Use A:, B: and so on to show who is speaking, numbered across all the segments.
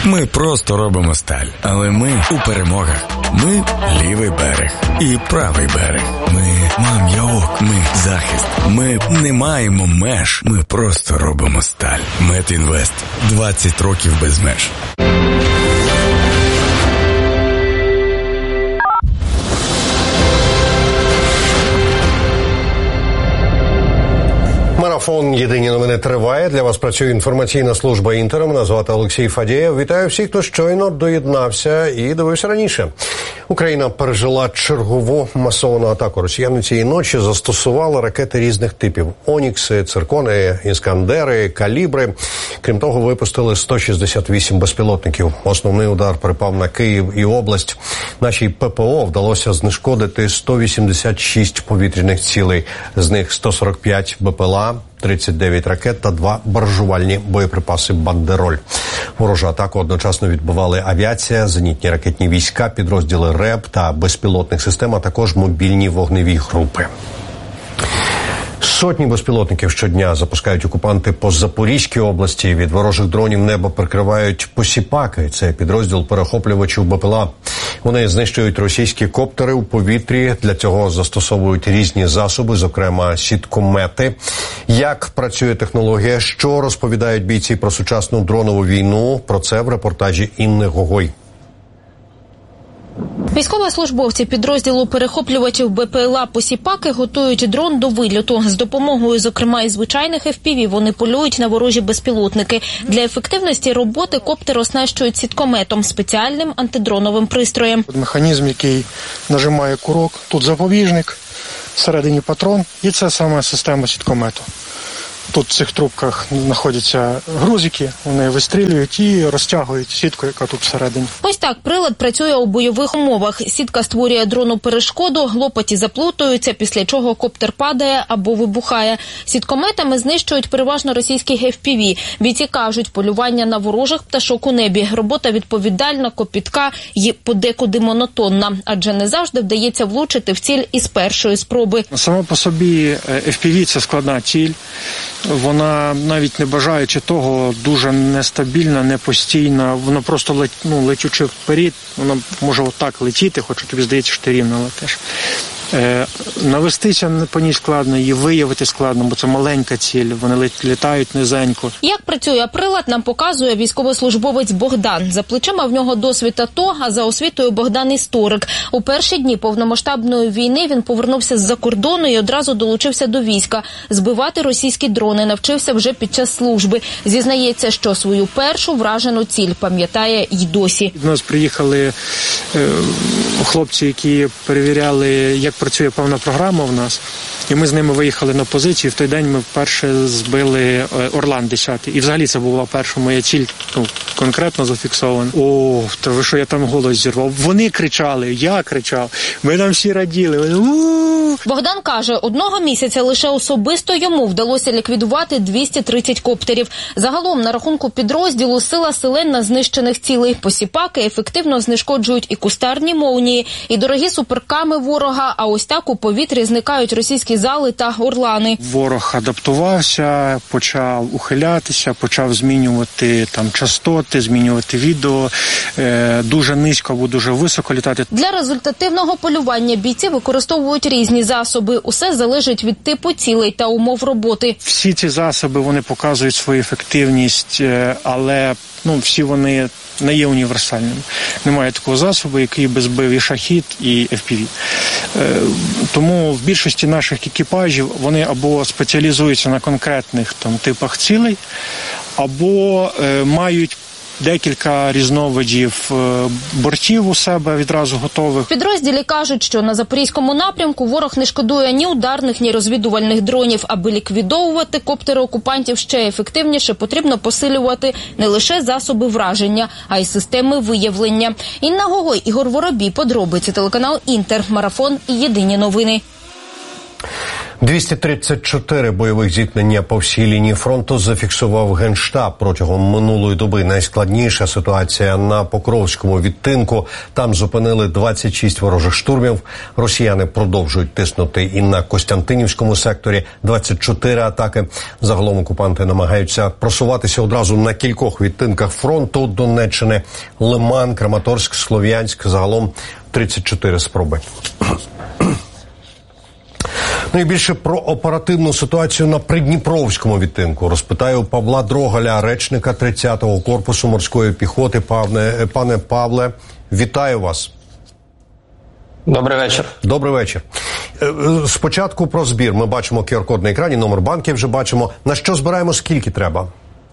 A: Ми просто робимо сталь, але ми у перемогах. Ми лівий берег і правий берег. Ми мам'яок, ми захист. Ми не маємо меж, ми просто робимо сталь. Метінвест. 20 років без меж.
B: Марафон «Єдині новини» триває. Для вас працює інформаційна служба «Інтер». Мене звати Олексій Фадєєв. Вітаю всіх, хто щойно доєднався і дивився раніше. Україна пережила чергову масовану атаку. Росіяни цієї ночі застосували ракети різних типів. «Онікси», «Циркони», «Іскандери», «Калібри». Крім того, випустили 168 безпілотників. Основний удар припав на Київ і область. Нашій ППО вдалося знешкодити 186 повітряних цілей. З них 145 БПЛА, 39 ракет та 2 баржувальні боєприпаси «Бандероль». Ворожу атаку одночасно відбивали авіація, зенітні ракетні війська, підрозділи РЕБ та безпілотних систем, а також мобільні вогневі групи. Сотні безпілотників щодня запускають окупанти по Запорізькій області. Від ворожих дронів небо прикривають посіпаки. Це підрозділ перехоплювачів БПЛА. Вони знищують російські коптери у повітрі. Для цього застосовують різні засоби, зокрема сіткомети. Як працює технологія? Що розповідають бійці про сучасну дронову війну? Про це в репортажі Інни Гогой.
C: Військовослужбовці підрозділу перехоплювачів БПЛА «Посіпаки» готують дрон до вильоту. З допомогою, зокрема, і звичайних FPV вони полюють на ворожі безпілотники. Для ефективності роботи коптер оснащують сіткометом – спеціальним антидроновим пристроєм.
D: Механізм, який нажимає курок, тут запобіжник, всередині патрон, і це саме система сіткомету. Тут в цих трубках знаходяться грузики, вони вистрілюють і розтягують сітку, яка тут всередині.
C: Ось так прилад працює у бойових умовах. Сітка створює дрону перешкоду, лопаті заплутуються, після чого коптер падає або вибухає. Сіткометами знищують переважно російські FPV. Бійці кажуть, полювання на ворожих пташок у небі. Робота відповідальна, копітка і подекуди монотонна, адже не завжди вдається влучити в ціль із першої спроби.
D: Сама по собі FPV – це складна ціль. Вона, навіть не бажаючи того, дуже нестабільна, непостійна. Вона просто летючи вперед, вона може отак летіти, хоча тобі здається, що ти рівно летиш. Навестися по ній складно, її виявити складно, бо це маленька ціль, вони літають низенько.
C: Як працює прилад, нам показує військовослужбовець Богдан. За плечима в нього досвід АТО, а за освітою Богдан історик. У перші дні повномасштабної війни він повернувся з-за кордону і одразу долучився до війська. Збивати російські дрони навчився вже під час служби. Зізнається, що свою першу вражену ціль пам'ятає й досі.
D: До нас приїхали хлопці, які перевіряли, як працює певна програма в нас, і ми з ними виїхали на позицію. В той день ми вперше збили Орлан-10. І взагалі це була перша моя ціль, конкретно зафіксована. О, та ви що, я там голос зірвав. Вони кричали, я кричав, ми там всі раділи.
C: Богдан каже, одного місяця лише особисто йому вдалося ліквідувати 230 коптерів. Загалом на рахунку підрозділу сила селен знищених цілей. Посіпаки ефективно знешкоджують і кустарні молнії, і дорогі суперками ворога, а ось так у повітрі зникають російські зали та орлани.
D: Ворог адаптувався, почав ухилятися, почав змінювати частоти, змінювати відео, дуже низько або дуже високо літати.
C: Для результативного полювання бійці використовують різні засоби. Усе залежить від типу цілей та умов роботи.
D: Всі ці засоби, вони показують свою ефективність, але всі вони не є універсальними. Немає такого засобу, який би збив і шахід, і FPV. Тому в більшості наших екіпажів вони або спеціалізуються на конкретних типах цілей, або мають декілька різновидів бортів у себе відразу готових.
C: В підрозділі кажуть, що на Запорізькому напрямку ворог не шкодує ні ударних, ні розвідувальних дронів. Аби ліквідовувати коптери окупантів ще ефективніше, потрібно посилювати не лише засоби враження, а й системи виявлення. Інна Гогой, Ігор Воробій. Подробиці, телеканал «Інтер». Марафон. Єдині новини.
B: 234 бойових зіткнення по всій лінії фронту зафіксував Генштаб протягом минулої доби. Найскладніша ситуація на Покровському відтинку. Там зупинили 26 ворожих штурмів. Росіяни продовжують тиснути і на Костянтинівському секторі. 24 атаки. Загалом окупанти намагаються просуватися одразу на кількох відтинках фронту Донеччини. Лиман, Краматорськ, Слов'янськ. Загалом 34 спроби. Ну і більше про оперативну ситуацію на Придніпровському відтинку розпитаю у Павла Дрогаля, речника 30-го корпусу морської піхоти. Пане Павле, вітаю вас.
E: Добрий вечір.
B: Добрий вечір. Спочатку про збір. Ми бачимо QR-код на екрані, номер банків вже бачимо. На що збираємо, скільки треба?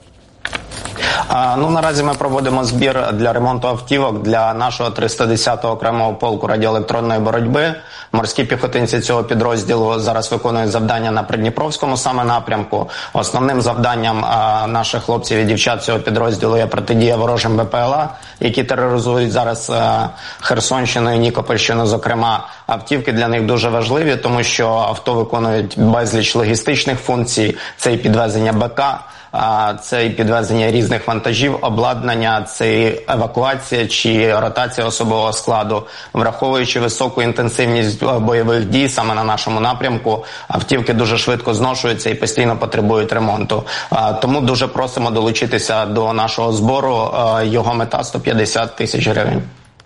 E: Наразі ми проводимо збір для ремонту автівок для нашого 310-го окремого полку радіоелектронної боротьби. Морські піхотинці цього підрозділу зараз виконують завдання на Придніпровському саме напрямку. Основним завданням наших хлопців і дівчат цього підрозділу є протидія ворожим БПЛА, які тероризують зараз Херсонщину і Нікопольщину, зокрема. Автівки для них дуже важливі, тому що авто виконують безліч логістичних функцій, це і підвезення БК, це і підвезення різних вантажів, обладнання, це і евакуація чи ротація особового складу. Враховуючи високу інтенсивність бойових дій саме на нашому напрямку, автівки дуже швидко зношуються і постійно потребують ремонту. Тому дуже просимо долучитися до нашого збору. Його мета – 150 тисяч гривень.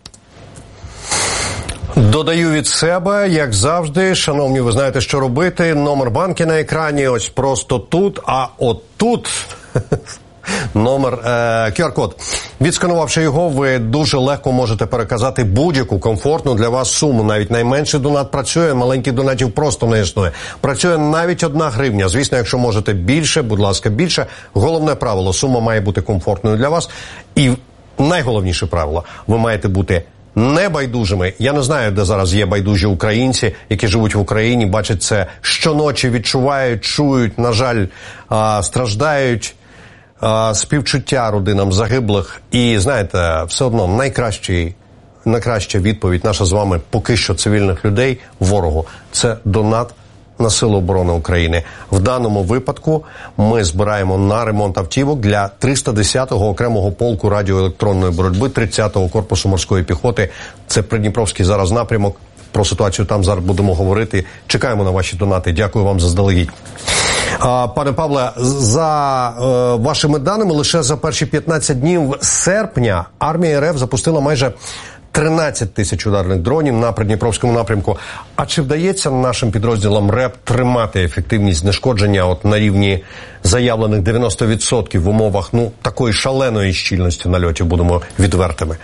B: Додаю від себе, як завжди, шановні, ви знаєте, що робити. Номер банки на екрані, ось просто тут, а от тут номер, QR-код. Відсканувавши його, ви дуже легко можете переказати будь-яку комфортну для вас суму. Навіть найменший донат працює, маленьких донатів просто не існує. Працює навіть 1 гривня. Звісно, якщо можете більше, будь ласка, більше. Головне правило, сума має бути комфортною для вас. І найголовніше правило, ви маєте бути небайдужими. Я не знаю, де зараз є байдужі українці, які живуть в Україні, бачать це щоночі, відчувають, чують, на жаль, страждають, співчуття родинам загиблих. І, знаєте, все одно найкраща відповідь наша з вами поки що цивільних людей ворогу – це донат на Сили оборони України. В даному випадку ми збираємо на ремонт автівок для 310-го окремого полку радіоелектронної боротьби 30-го корпусу морської піхоти. Це Придніпровський зараз напрямок. Про ситуацію там зараз будемо говорити. Чекаємо на ваші донати. Дякую вам заздалегідь. Пане Павле, за вашими даними, лише за перші 15 днів серпня армія РФ запустила майже 13 тисяч ударних дронів на Придніпровському напрямку. А чи вдається нашим підрозділам РЕП тримати ефективність знешкодження от на рівні заявлених 90% в умовах такої шаленої щільності нальотів, будемо відвертими?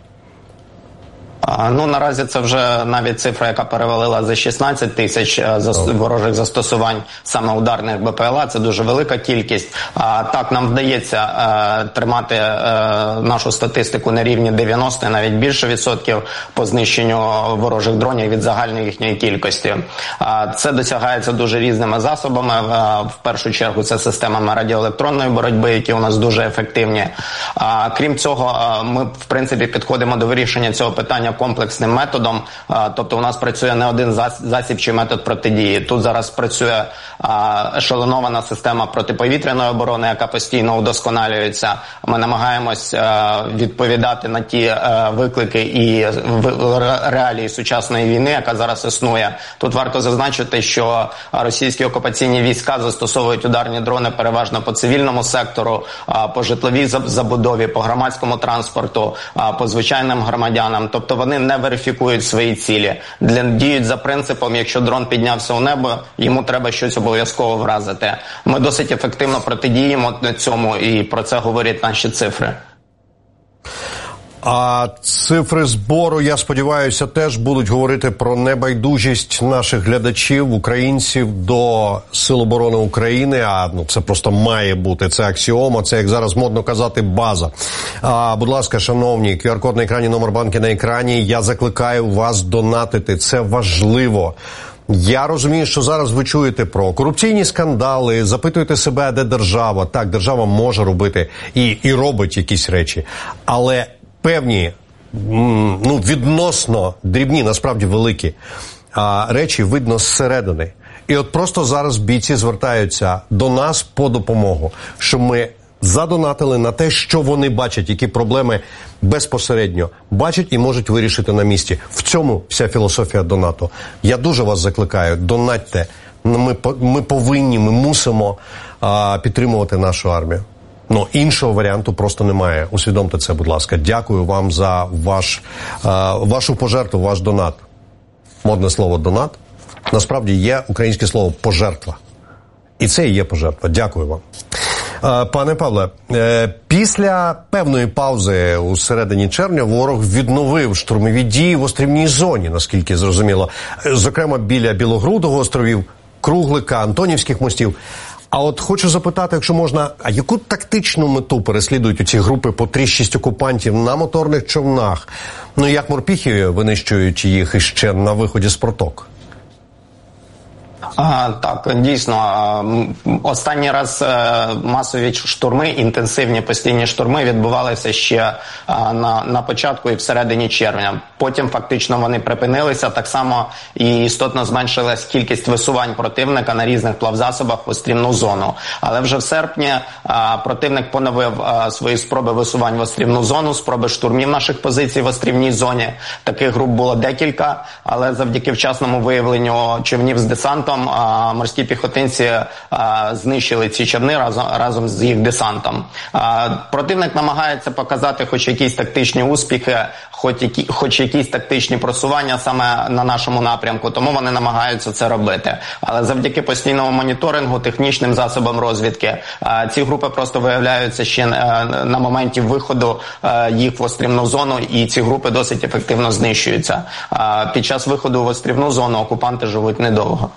E: Наразі це вже навіть цифра, яка перевалила за 16 тисяч ворожих застосувань саме ударних БПЛА. Це дуже велика кількість. Так, нам вдається тримати нашу статистику на рівні 90, навіть більше відсотків по знищенню ворожих дронів від загальної їхньої кількості. Це досягається дуже різними засобами. В першу чергу це системами радіоелектронної боротьби, які у нас дуже ефективні. Крім цього, ми, в принципі, підходимо до вирішення цього питання комплексним методом, тобто у нас працює не один засіб чи метод протидії. Тут зараз працює ешелонована система протиповітряної оборони, яка постійно удосконалюється. Ми намагаємось відповідати на ті виклики і реалії сучасної війни, яка зараз існує. Тут варто зазначити, що російські окупаційні війська застосовують ударні дрони переважно по цивільному сектору, по житловій забудові, по громадському транспорту, по звичайним громадянам. Тобто вони не верифікують свої цілі. Діють за принципом, якщо дрон піднявся у небо, йому треба щось обов'язково вразити. Ми досить ефективно протидіємо цьому, і про це говорять наші цифри.
B: А цифри збору, я сподіваюся, теж будуть говорити про небайдужість наших глядачів, українців до Сил оборони України. Це просто має бути, це аксіома, це, як зараз модно казати, база. Будь ласка, шановні, QR-код на екрані, номер банки на екрані. Я закликаю вас донатити, це важливо. Я розумію, що зараз ви чуєте про корупційні скандали, запитуєте себе, де держава. Так, держава може робити і робить якісь речі, але певні, відносно дрібні, насправді великі речі видно зсередини. І от просто зараз бійці звертаються до нас по допомогу, що ми задонатили на те, що вони бачать, які проблеми безпосередньо бачать і можуть вирішити на місці. В цьому вся філософія донату. Я дуже вас закликаю, донатьте. Ми повинні, ми мусимо підтримувати нашу армію. Ну, іншого варіанту просто немає. Усвідомте це, будь ласка. Дякую вам за вашу пожертву, ваш донат. Модне слово «донат». Насправді є українське слово «пожертва». І це і є пожертва. Дякую вам. Пане Павле, після певної паузи у середині червня ворог відновив штурмові дії в острівній зоні, наскільки зрозуміло. Зокрема, біля Білогрудого островів, Круглика, Антонівських мостів. А от хочу запитати, якщо можна, а яку тактичну мету переслідують оці групи по 3-6 окупантів на моторних човнах? Ну, як морпіхи винищують їх іще на виході з проток?
E: Так, дійсно, останній раз масові штурми, інтенсивні постійні штурми відбувалися ще на початку і всередині червня. Потім фактично вони припинилися, так само і істотно зменшилась кількість висувань противника на різних плавзасобах в острівну зону. Але вже в серпні противник поновив свої спроби висувань в острівну зону, спроби штурмів наших позицій в острівній зоні. Таких груп було декілька, але завдяки вчасному виявленню човнів з десантом морські піхотинці знищили ці човни разом з їх десантом. Противник намагається показати хоч якісь тактичні успіхи, хоч якісь тактичні просування саме на нашому напрямку, тому вони намагаються це робити. Але завдяки постійному моніторингу, технічним засобам розвідки, ці групи просто виявляються ще на моменті виходу їх в острівну зону, і ці групи досить ефективно знищуються. Під час виходу в острівну зону окупанти живуть недовго.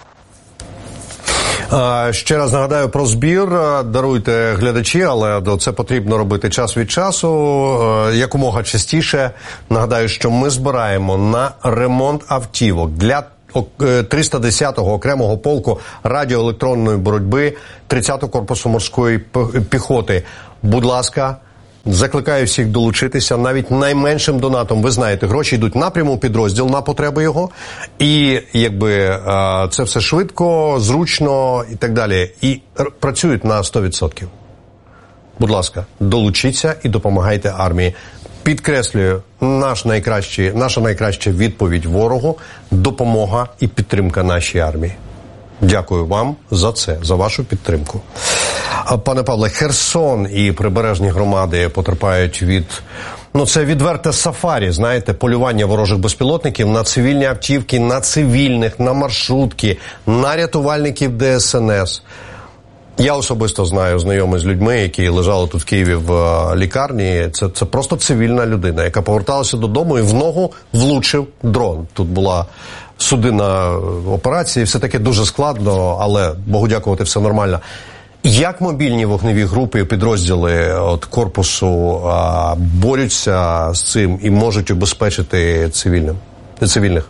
B: Ще раз нагадаю про збір. Даруйте, глядачі, але це потрібно робити час від часу, якомога частіше. Нагадаю, що ми збираємо на ремонт автівок для 310-го окремого полку радіоелектронної боротьби 30-го корпусу морської піхоти. Будь ласка, закликаю всіх долучитися, навіть найменшим донатом. Ви знаєте, гроші йдуть напряму підрозділ на потреби його. І якби це все швидко, зручно і так далі. І працюють на 100%. Будь ласка, долучіться і допомагайте армії. Підкреслюю, наша найкраща відповідь ворогу – допомога і підтримка нашій армії. Дякую вам за це, за вашу підтримку. Пане Павле, Херсон і прибережні громади потерпають від... це відверте сафарі, знаєте, полювання ворожих безпілотників на цивільні автівки, на цивільних, на маршрутки, на рятувальників ДСНС. Я особисто знайомий з людьми, які лежали тут в Києві в лікарні. Це просто цивільна людина, яка поверталася додому і в ногу влучив дрон. Тут була судинна операція, все таки дуже складно, але, Богу дякувати, все нормально. Як мобільні вогневі групи, підрозділи корпусу борються з цим і можуть убезпечити цивільних?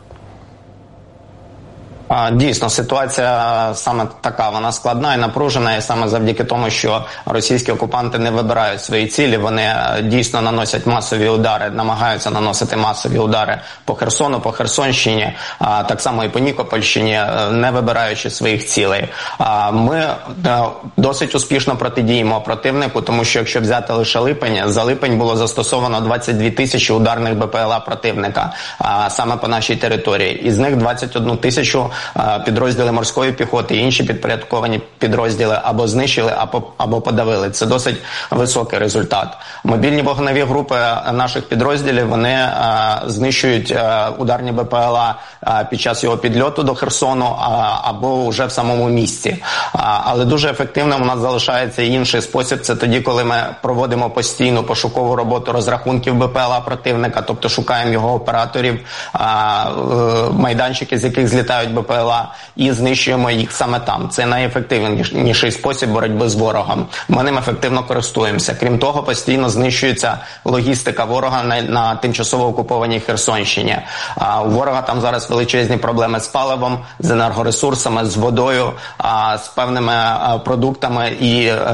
E: Дійсно, ситуація саме така, вона складна і напружена, і саме завдяки тому, що російські окупанти не вибирають свої цілі, вони дійсно наносять масові удари, намагаються наносити масові удари по Херсону, по Херсонщині, так само і по Нікопольщині, не вибираючи своїх цілей. Ми досить успішно протидіємо противнику, тому що якщо взяти лише липень, за липень було застосовано 22 тисячі ударних БПЛА противника саме по нашій території. Із них 21 тисячу підрозділи морської піхоти і інші підпорядковані підрозділи або знищили, або подавили. Це досить високий результат. Мобільні вогневі групи наших підрозділів, вони знищують ударні БПЛА під час його підльоту до Херсону або вже в самому місті. Але дуже ефективним у нас залишається і інший спосіб. Це тоді, коли ми проводимо постійну пошукову роботу розрахунків БПЛА противника, тобто шукаємо його операторів, майданчики, з яких злітають БПЛА, і знищуємо їх саме там. Це найефективніший спосіб боротьби з ворогом. Ми ним ефективно користуємося. Крім того, постійно знищується логістика ворога на тимчасово окупованій Херсонщині. У ворога там зараз величезні проблеми з паливом, з енергоресурсами, з водою, з певними продуктами і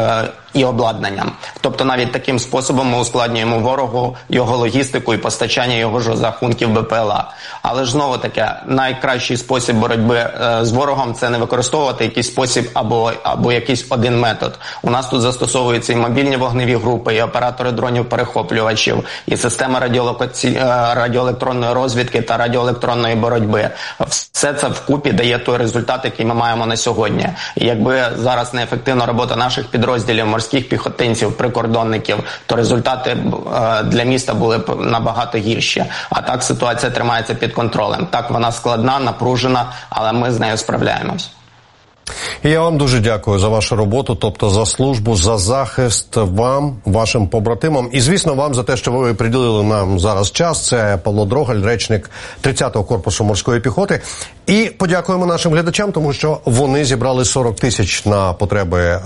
E: і обладнанням. Тобто навіть таким способом ми ускладнюємо ворогу його логістику і постачання його ж розрахунків БПЛА. Але ж знову таки, найкращий спосіб боротьби з ворогом – це не використовувати якийсь спосіб або якийсь один метод. У нас тут застосовуються і мобільні вогневі групи, і оператори дронів-перехоплювачів, і система радіоелектронної розвідки та радіоелектронної боротьби. Все це вкупі дає той результат, який ми маємо на сьогодні. І якби зараз неефективна робота наших підрозділів, морських піхотинців, прикордонників, то результати для міста були б набагато гірші. А так ситуація тримається під контролем. Так, вона складна, напружена, але ми з нею справляємось.
B: І я вам дуже дякую за вашу роботу, тобто за службу, за захист вам, вашим побратимам. І, звісно, вам за те, що ви приділили нам зараз час. Це Павло Дрогаль, речник 30-го корпусу морської піхоти. І подякуємо нашим глядачам, тому що вони зібрали 40 тисяч на потреби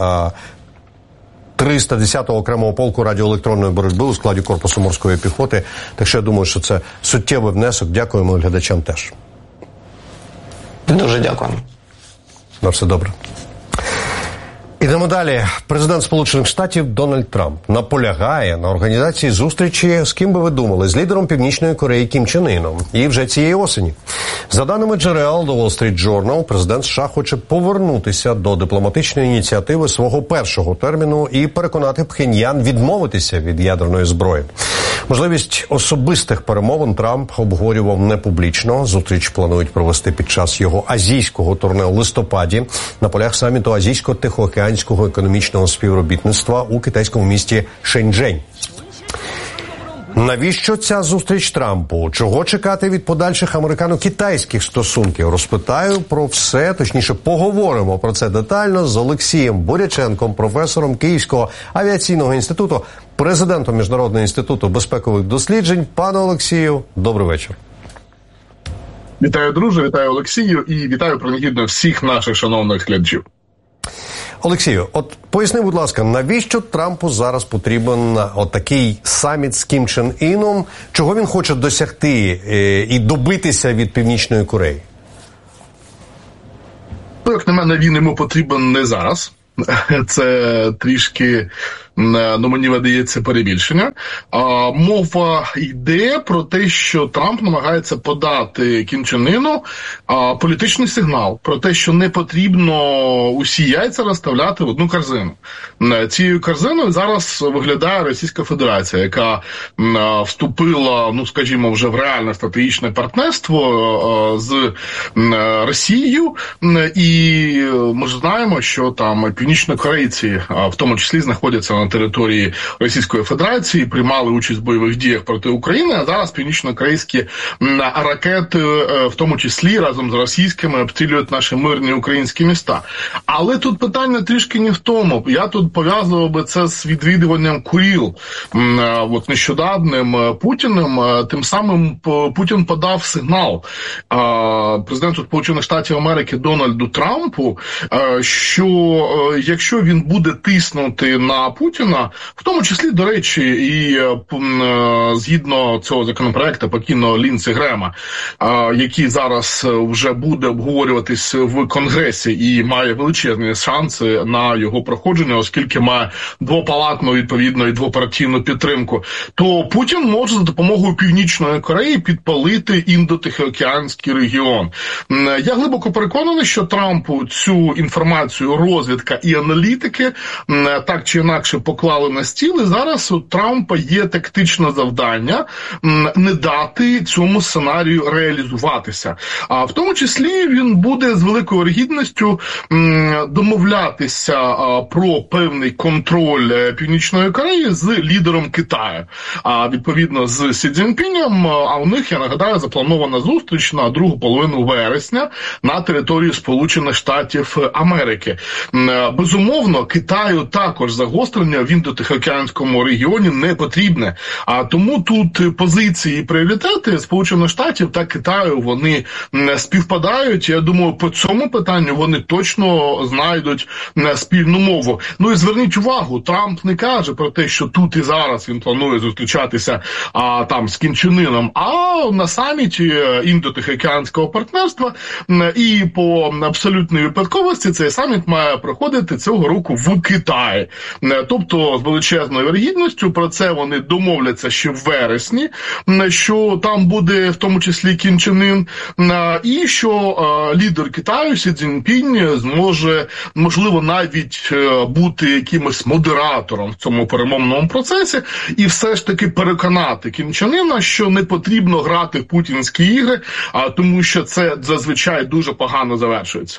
B: 310-го окремого полку радіоелектронної боротьби у складі корпусу морської піхоти. Так що я думаю, що це суттєвий внесок. Дякуємо глядачам теж.
E: Дуже дякую.
B: На все добре. Ідемо далі. Президент Сполучених Штатів Дональд Трамп наполягає на організації зустрічі, з ким би ви думали, з лідером Північної Кореї Кім Чен Іном. І вже цієї осені. За даними джерел до Wall Street Journal, президент США хоче повернутися до дипломатичної ініціативи свого першого терміну і переконати Пхеньян відмовитися від ядерної зброї. Можливість особистих перемовин Трамп обговорював не публічно. Зустріч планують провести під час його азійського турне у листопаді на полях саміту Азійсько-Тихоокеанського економічного співробітництва у китайському місті Шеньчжень. Навіщо ця зустріч Трампу? Чого чекати від подальших американо-китайських стосунків? Розпитаю про все, точніше поговоримо про це детально з Олексієм Буряченком, професором Київського авіаційного інституту, президентом Міжнародного інституту безпекових досліджень. Пане Олексію, добрий вечір.
F: Вітаю, друже, вітаю, Олексію, і вітаю принагідно всіх наших шановних глядачів.
B: Олексію, от поясни, будь ласка, навіщо Трампу зараз потрібен отакий саміт з Кім Чен Іном? Чого він хоче досягти і добитися від Північної Кореї?
F: Як на мене, він йому потрібен не зараз. Це трішки, мені видається, перебільшення. Мова йде про те, що Трамп намагається подати Кім Чен Іну політичний сигнал про те, що не потрібно усі яйця розставляти в одну корзину. Цією корзиною зараз виглядає Російська Федерація, яка вступила, скажімо, вже в реальне стратегічне партнерство з Росією. І ми ж знаємо, що там північнокорейці, в тому числі, знаходяться на території Російської Федерації, приймали участь в бойових діях проти України, а зараз північно-корейські ракети, в тому числі разом з російськими, обстрілюють наші мирні українські міста. Але тут питання трішки не в тому. Я тут пов'язував би це з відвідуванням Курил нещодавним Путіним. Тим самим Путін подав сигнал президенту Сполучених Штатів Америки Дональду Трампу, що якщо він буде тиснути на Путіна, в тому числі, до речі, і згідно цього законопроекту покійного Лінці Грема, який зараз вже буде обговорюватись в Конгресі і має величезні шанси на його проходження, оскільки має двопалатну, відповідно, і двопартійну підтримку, то Путін може за допомогою Північної Кореї підпалити індотихоокеанський регіон. Я глибоко переконаний, що Трампу цю інформацію розвідка і аналітики так чи інакше поклали на стіл, і зараз у Трампа є тактичне завдання не дати цьому сценарію реалізуватися. А в тому числі він буде з великою вірогідністю домовлятися про певний контроль Північної Кореї з лідером Китаю. А відповідно з Сі Цзіньпінем, а у них, я нагадаю, запланована зустріч на другу половину вересня на території Сполучених Штатів Америки. Безумовно, Китаю також загострення напруження в індотихоокеанському регіоні не потрібне. А тому тут позиції і пріоритети Сполучених Штатів та Китаю, вони співпадають. Я думаю, по цьому питанню вони точно знайдуть спільну мову. Ну і зверніть увагу, Трамп не каже про те, що тут і зараз він планує зустрічатися там з Кім Чен Іном, а на саміті індотихоокеанського партнерства, і по абсолютній випадковості цей саміт має проходити цього року в Китаї. Тобто з величезною вірогідністю про це вони домовляться ще в вересні, що там буде в тому числі Кім Чен Ін, і що лідер Китаю Сі Цзіньпінь зможе, можливо, навіть бути якимось модератором в цьому перемовному процесі і все ж таки переконати Кім Чен Іна, що не потрібно грати в путінські ігри, тому що це зазвичай дуже погано завершується.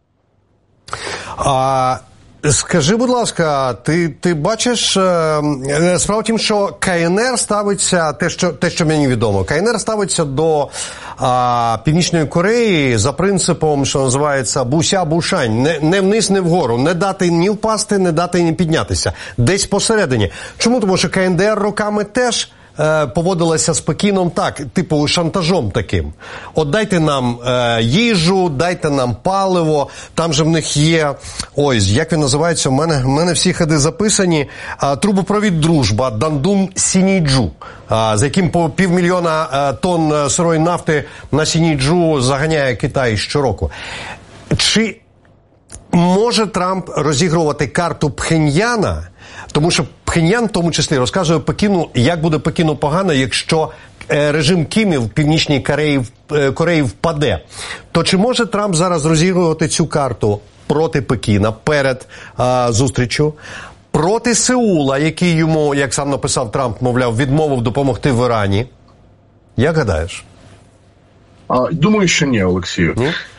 B: Скажи, будь ласка, ти бачиш, справа в тім, що КНР ставиться, те, що мені відомо, КНР ставиться до Північної Кореї за принципом, що називається буся-бушань, не вниз, не вгору, не дати ні впасти, не дати ні піднятися, десь посередині. Чому? Тому що КНДР роками теж поводилася з Пекіном так, типу шантажом таким. От дайте нам їжу, дайте нам паливо, там же в них є, як він називається, в мене всі ходи записані, трубопровід «Дружба», Дандун Сініджу, за яким по 500 000 тонн сирої нафти на Сініджу заганяє Китай щороку. Чи може Трамп розігрувати карту Пхеньяна? Тому що Пхеньян в тому числі розказує Пекіну, як буде Пекіну погано, якщо режим Кімів в Північній Кореї впаде. То чи може Трамп зараз розігрувати цю карту проти Пекіна перед зустрічю, проти Сеула, який йому, як сам написав Трамп, мовляв, відмовив допомогти в Ірані? Як гадаєш?
F: Думаю, що ні, Олексію.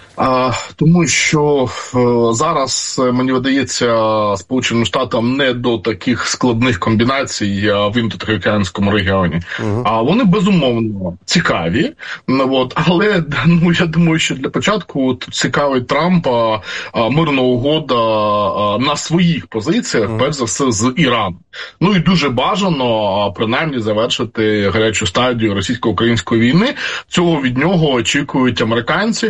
F: Тому що зараз, мені видається, Сполученим Штатам не до таких складних комбінацій в індотихоокеанському регіоні. Вони, безумовно, цікаві, але я думаю, що для початку цікавить Трампа мирна угода на своїх позиціях, перш за все, з Іраном. І дуже бажано, принаймні, завершити гарячу стадію російсько-української війни. Цього від нього очікують американці.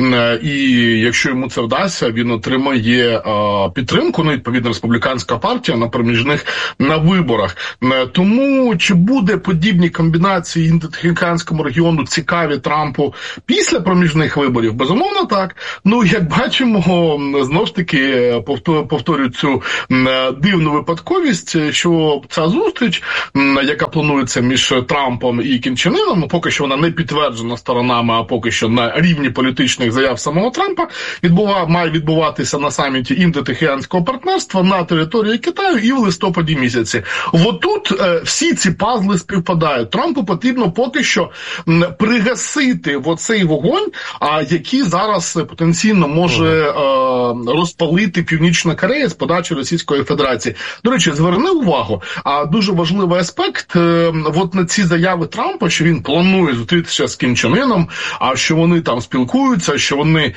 F: І якщо йому це вдасться, він отримає підтримку, відповідно, республіканська партія на проміжних виборах. Тому чи буде подібні комбінації індотихоокеанському регіону цікаві Трампу після проміжних виборів? Безумовно, так. Як бачимо, знову ж таки, повторюю цю дивну випадковість, що ця зустріч, яка планується між Трампом і Кім Чен Іном, поки що вона не підтверджена сторонами, а поки що на рівні політичних заяв самого Трампа, має відбуватися на саміті індотихоокеанського партнерства на території Китаю і в листопаді місяці. Тут всі ці пазли співпадають. Трампу потрібно поки що пригасити оцей вогонь, який зараз потенційно може розпалити Північна Корея з подачі Російської Федерації. До речі, зверни увагу, дуже важливий аспект на ці заяви Трампа, що він планує зустрітися з Кім Чен Іном, що вони там спілкуються, що вони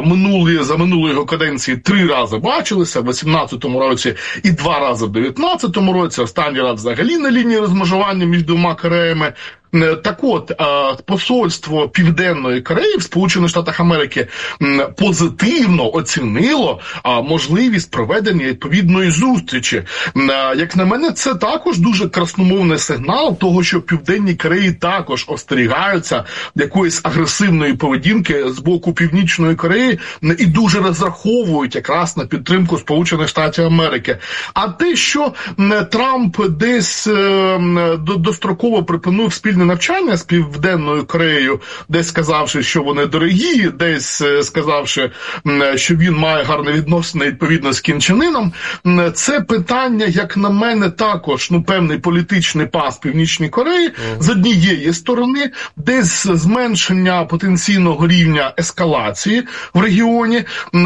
F: за минулої його каденції 3 рази бачилися, в 18-му році і 2 рази в 19-му році, останній раз взагалі на лінії розмежування між двома Кореями. Так от, посольство Південної Кореї в Сполучених Штатах Америки позитивно оцінило можливість проведення відповідної зустрічі. Як на мене, це також дуже красномовний сигнал того, що в Південній Кореї також остерігаються якоїсь агресивної поведінки з боку Північної Кореї і дуже розраховують якраз на підтримку Сполучених Штатів Америки. А те, що Трамп десь достроково припинив спільне навчання з Південною Кореєю, десь сказавши, що вони дорогі, десь сказавши, що він має гарні відносини відповідно з Кім Чен Іном, це питання, як на мене, також певний політичний пас Північній Кореї з однієї сторони, десь зменшення потенційного рівня ескалації в регіоні,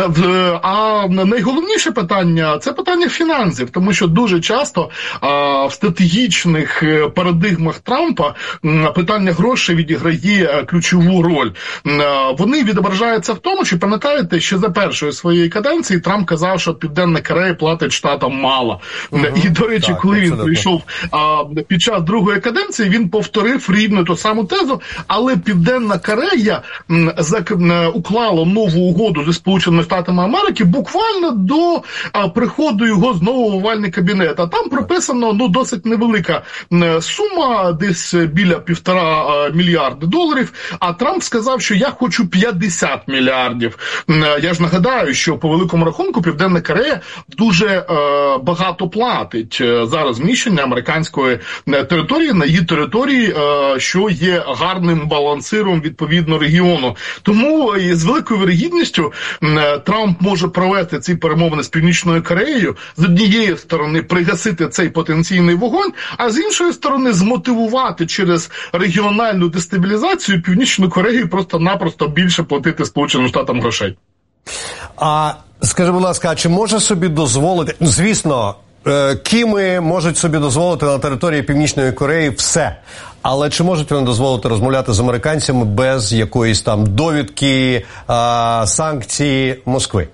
F: а найголовніше питання – це питання фінансів, тому що дуже часто в стратегічних парадигмах Трампа питання грошей відіграє ключову роль. Вони відображаються в тому, що, пам'ятаєте, що за першої своєї каденції Трамп казав, що Південна Корея платить штатам мало. І, до речі,
B: так,
F: коли
B: абсолютно.
F: він прийшов під час другої каденції, він повторив рівно ту саму тезу, але Південна Корея уклала нову угоду зі Сполученими Штатами Америки буквально до приходу його знову в овальний кабінет. А там прописано досить невелика сума, десь біля $1,5 мільярда, а Трамп сказав, що я хочу 50 мільярдів. Я ж нагадаю, що по великому рахунку Південна Корея дуже багато платить за розміщення американської території на її території, що є гарним балансиром відповідно регіону. Тому з великою вірогідністю Трамп може провести ці перемовини з Північною Кореєю, з однієї сторони пригасити цей потенційний вогонь, а з іншої сторони змотивувати через регіональну дестабілізацію Північну Корею просто-напросто більше платити Сполученим Штатам грошей.
B: А скажи, будь ласка, а чи може собі дозволити, звісно, Кіми можуть собі дозволити на території Північної Кореї все, але чи можуть вони дозволити розмовляти з американцями без якоїсь там довідки, санкцій Москви?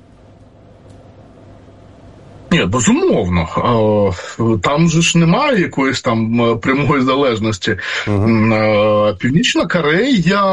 F: Ні, безумовно. Там же ж немає якоїсь там прямої залежності. Північна Корея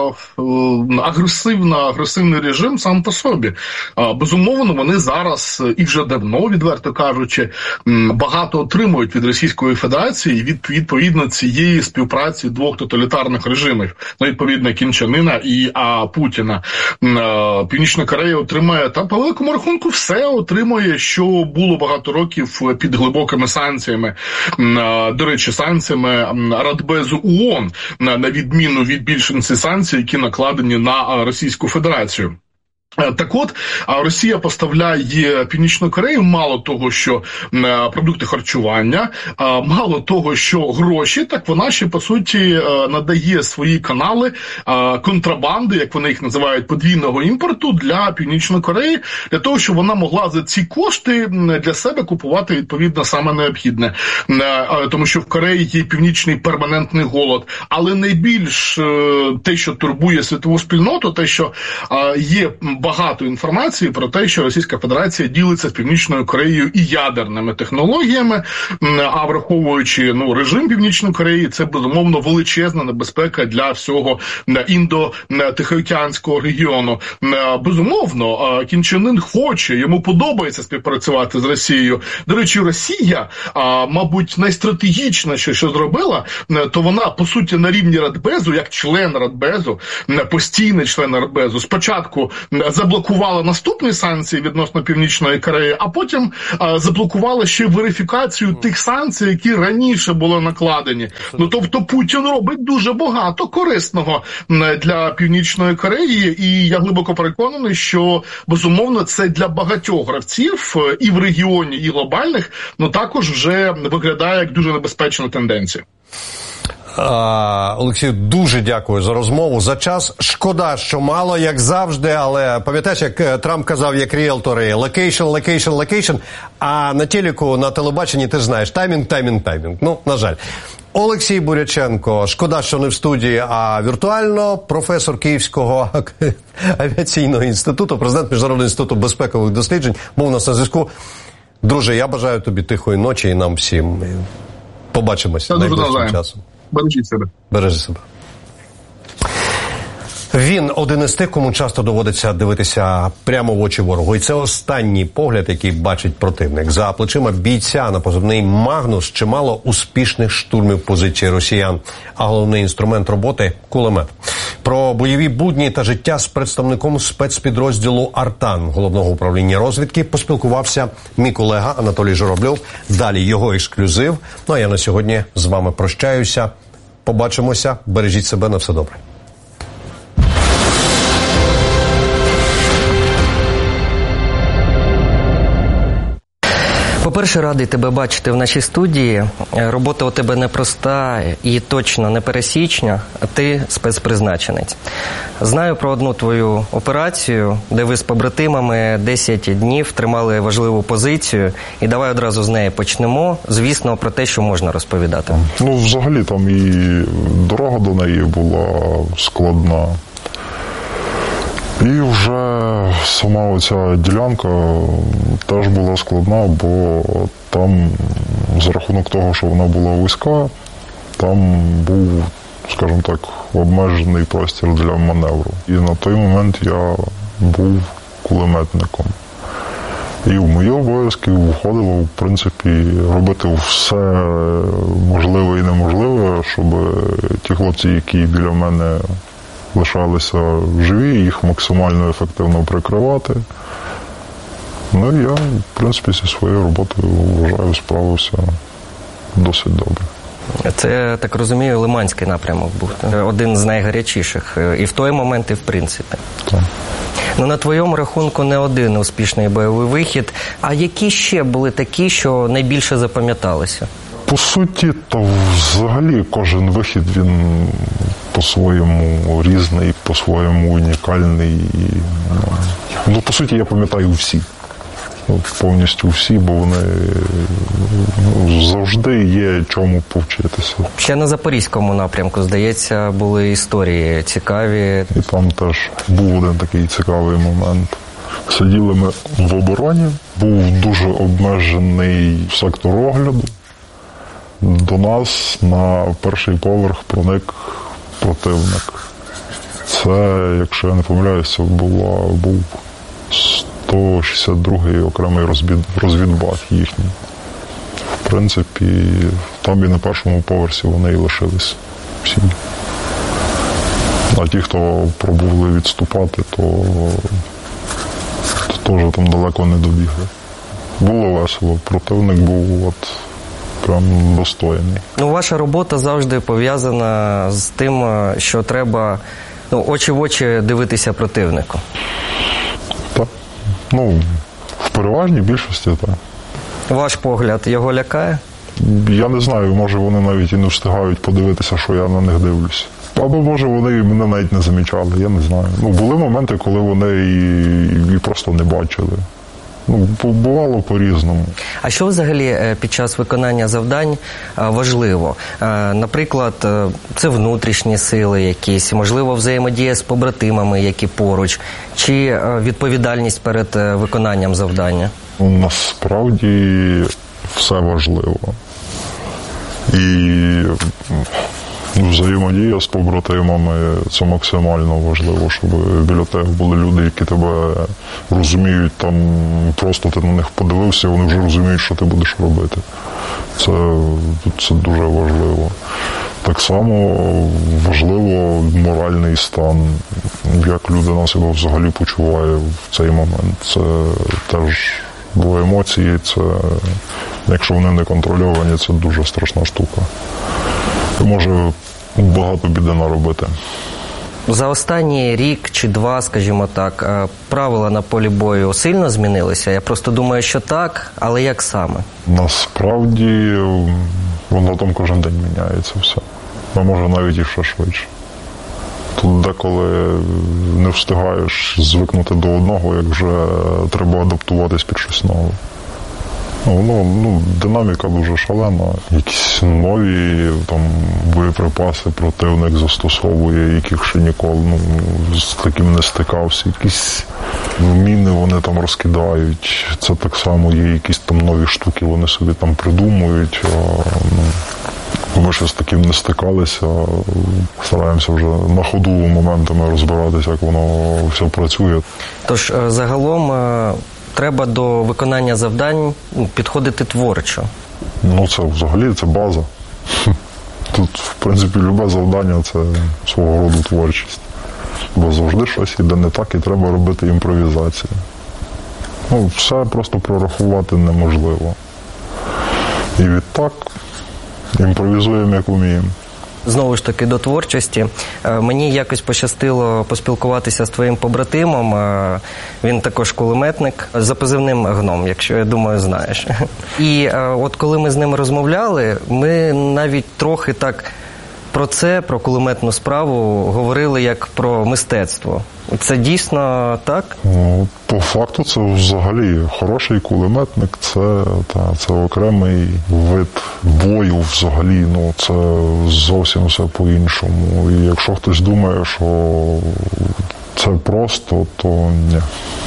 F: агресивний режим сам по собі. Безумовно, вони зараз і вже давно, відверто кажучи, багато отримують від Російської Федерації і відповідно цієї співпраці двох тоталітарних режимів. Відповідно, Кім Чен Іна і Путіна. Північна Корея отримає, та по великому рахунку все отримує, що було багато років під глибокими санкціями. До речі, санкціями Радбезу ООН, на відміну від більшості санкцій, які накладені на Російську Федерацію. Так от, Росія поставляє Північну Корею мало того, що продукти харчування, мало того, що гроші, так вона ще, по суті, надає свої канали контрабанди, як вони їх називають, подвійного імпорту для Північної Кореї, для того, щоб вона могла за ці кошти для себе купувати, відповідно, саме необхідне. Тому що в Кореї є північний перманентний голод. Але найбільш те, що турбує світову спільноту, те, що є багато інформації про те, що Російська Федерація ділиться з Північною Кореєю і ядерними технологіями, а враховуючи режим Північної Кореї, це, безумовно, величезна небезпека для всього індо-тихоокеанського регіону. Безумовно, Кім Чен Ін хоче, йому подобається співпрацювати з Росією. До речі, Росія, мабуть, найстратегічніше, що зробила, то вона, по суті, на рівні Радбезу, як член Радбезу, постійний член Радбезу, спочатку заблокувала наступні санкції відносно Північної Кореї, а потім заблокувала ще верифікацію тих санкцій, які раніше були накладені. Тобто Путін робить дуже багато корисного для Північної Кореї, і я глибоко переконаний, що, безумовно, це для багатьох гравців і в регіоні, і глобальних, також вже виглядає як дуже небезпечна тенденція.
B: Олексію, дуже дякую за розмову, за час. Шкода, що мало, як завжди, але пам'ятаєш, як Трамп казав, як ріелтори, локейшн, а на телеку, на телебаченні, ти ж знаєш, таймінг. На жаль. Олексій Буряченко, шкода, що не в студії, а віртуально, професор Київського авіаційного інституту, президент Міжнародного інституту безпекових досліджень, був у нас на зв'язку. Друже, я бажаю тобі тихої ночі і нам всім. Побачимося найближчим часом.
F: Бережіть себе.
B: Бережи себе. Він один із тих, кому часто доводиться дивитися прямо в очі ворогу. І це останній погляд, який бачить противник. За плечима бійця на позивний «Магнус» чимало успішних штурмів позиції росіян. А головний інструмент роботи – кулемет. Про бойові будні та життя з представником спецпідрозділу «Артан» Головного управління розвідки поспілкувався мій колега Анатолій Журавльов. Далі його ексклюзив. А я на сьогодні з вами прощаюся. Побачимося. Бережіть себе. На все добре.
G: По-перше, радий тебе бачити в нашій студії. Робота у тебе непроста і точно не пересічна, а ти спецпризначенець. Знаю про одну твою операцію, де ви з побратимами 10 днів тримали важливу позицію. І давай одразу з неї почнемо. Звісно, про те, що можна розповідати.
H: Взагалі там і дорога до неї була складна. І вже сама оця ділянка теж була складна, бо там, за рахунок того, що вона була вузька, там був, скажімо так, обмежений простір для маневру. І на той момент я був кулеметником. І в мої обов'язки входило, в принципі, робити все можливе і неможливе, щоб ті хлопці, які біля мене лишалися живі, їх максимально ефективно прикривати. І я, в принципі, зі своєю роботою, вважаю, справився досить добре.
G: Це, так розумію, Лиманський напрямок був. Один з найгарячіших. І в той момент, і в принципі.
H: Так.
G: На твоєму рахунку не один успішний бойовий вихід. А які ще були такі, що найбільше запам'яталися?
H: По суті, то взагалі кожен вихід, він по-своєму різний, по-своєму унікальний. По суті, я пам'ятаю всі. Повністю всі, бо вони завжди є чому повчитися.
G: Ще на Запорізькому напрямку, здається, були історії цікаві.
H: І там теж був один такий цікавий момент. Сиділи ми в обороні, був дуже обмежений сектор огляду. До нас на перший поверх проник противник. Це, якщо я не помиляюся, був 162-й окремий розвідбат їхній. В принципі, там і на першому поверсі вони і лишились всі. А ті, хто пробували відступати, то теж там далеко не добігли. Було весело. Противник був прям достойний.
G: Ваша робота завжди пов'язана з тим, що треба очі в очі дивитися противнику.
H: Так. В переважній більшості так.
G: Ваш погляд його лякає?
H: Я не знаю, може вони навіть і не встигають подивитися, що я на них дивлюсь. Або, може, вони мене навіть не замічали, я не знаю. Були моменти, коли вони і просто не бачили. Бувало по-різному.
G: А що взагалі під час виконання завдань важливо? Наприклад, це внутрішні сили якісь, можливо, взаємодія з побратимами, які поруч, чи відповідальність перед виконанням завдання?
H: Насправді все важливо. І взаємодія з побратимами – це максимально важливо, щоб біля тебе були люди, які тебе розуміють, там просто ти на них подивився, вони вже розуміють, що ти будеш робити. Це дуже важливо. Так само важливо моральний стан, як людина себе взагалі почуває в цей момент. Це теж, бо емоції, це, якщо вони не контрольовані, це дуже страшна штука. Може багато біди наробити.
G: За останній рік чи два, скажімо так, правила на полі бою сильно змінилися? Я просто думаю, що так, але як саме?
H: Насправді, воно там кожен день міняється все. А може навіть і ще швидше. Тут деколи не встигаєш звикнути до одного, як вже треба адаптуватись під щось нове. Динаміка дуже шалена. Якісь нові боєприпаси противник застосовує, яких ще ніколи з таким не стикався. Якісь міни вони там розкидають. Це так само є якісь там нові штуки, вони собі там придумують. Ми ще з таким не стикалися. Стараємося вже на ходу моментами розбиратися, як воно все працює.
G: Тож загалом треба до виконання завдань підходити творчо.
H: Це взагалі це база. Тут, в принципі, любе завдання – це свого роду творчість. Бо завжди щось іде не так, і треба робити імпровізацію. Все просто прорахувати неможливо. І відтак імпровізуємо, як вміємо.
G: Знову ж таки, до творчості. Мені якось пощастило поспілкуватися з твоїм побратимом. Він також кулеметник за позивним «Гном», якщо, я думаю, знаєш. І от коли ми з ним розмовляли, ми навіть трохи так про кулеметну справу говорили як про мистецтво. Це дійсно так?
H: По факту це взагалі хороший кулеметник, це окремий вид бою взагалі, це зовсім все по-іншому. І якщо хтось думає, що це просто, то ні.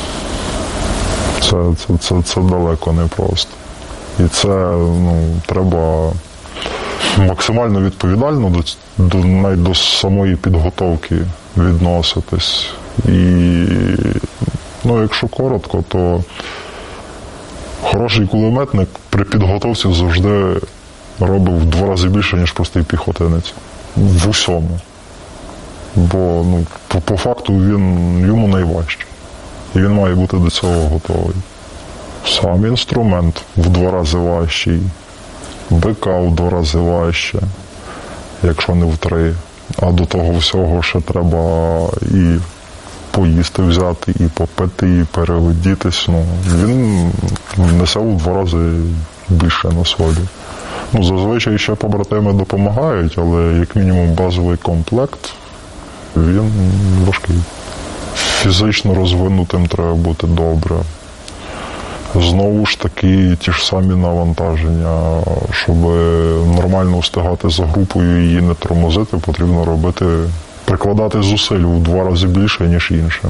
H: Це далеко не просто. І це треба максимально відповідально навіть до самої підготовки відноситись. І, якщо коротко, то хороший кулеметник при підготовці завжди робив в 2 рази більше, ніж простий піхотинець. В усьому. Бо, по факту, йому найважче. І він має бути до цього готовий. Сам інструмент в 2 рази важчий. БК в 2 рази важче, якщо не в 3. А до того всього ще треба і поїсти взяти, і попити, і переодітись. Він несе в 2 рази більше на собі. Зазвичай ще побратими допомагають, але як мінімум базовий комплект, він важкий. Фізично розвинутим треба бути добре. Знову ж таки, ті ж самі навантаження. Щоб нормально встигати за групою і її не тормозити, потрібно прикладати зусиль в 2 рази більше, ніж іншим.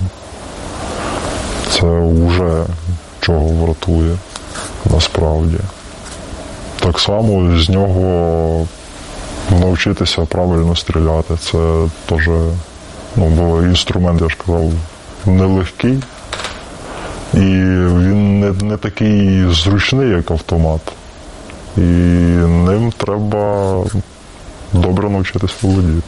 H: Це вже чого вартує, насправді. Так само з нього навчитися правильно стріляти. Це теж, бо інструмент, я ж казав, нелегкий. І він не такий зручний, як автомат. І ним треба добре навчитись володіти.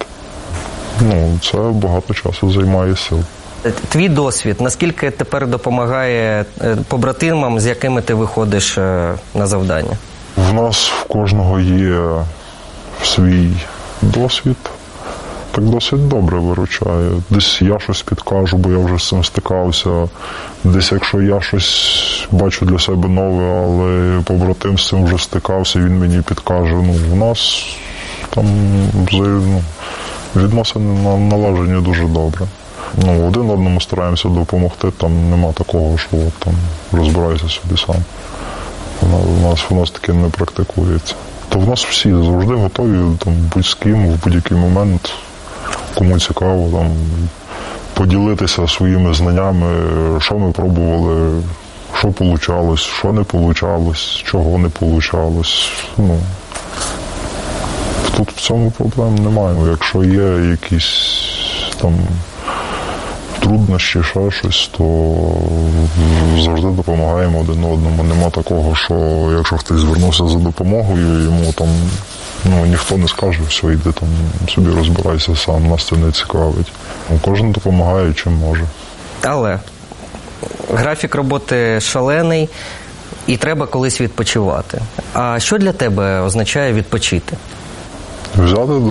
H: Це багато часу займає сил.
G: Твій досвід, наскільки тепер допомагає побратимам, з якими ти виходиш на завдання?
H: В нас в кожного є свій досвід. Так досить добре виручає. Десь я щось підкажу, бо я вже з цим стикався. Десь якщо я щось бачу для себе нове, але побратим з цим вже стикався, він мені підкаже. В нас там відносини налажені дуже добре. Один одному стараємося допомогти, там нема такого, що розбирайся собі сам. У нас таке не практикується. То в нас всі завжди готові будь з ким в будь-який момент, кому цікаво, поділитися своїми знаннями, що ми пробували, що вийшло, що не вийшло, чого не вийшло. Тут в цьому проблем немає. Якщо є якісь труднощі, ще щось, то завжди допомагаємо один одному. Нема такого, що якщо хтось звернувся за допомогою, йому ніхто не скаже, все, йди собі розбирайся сам, нас це не цікавить. Кожен допомагає, чим може. Але
G: графік роботи шалений і треба колись відпочивати. А що для тебе означає відпочити?
H: Взяти